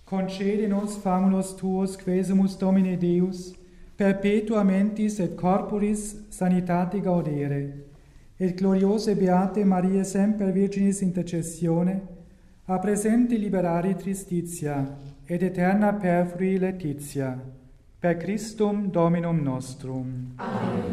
Concede nos famulus tuos, quesumus Domine Deus, perpetua mentis et corporis sanitate gaudere, et gloriose beate Maria semper Virginis intercessione, a presente liberare tristitia, et eterna perfrui laetitia, per Christum Dominum nostrum. Amen.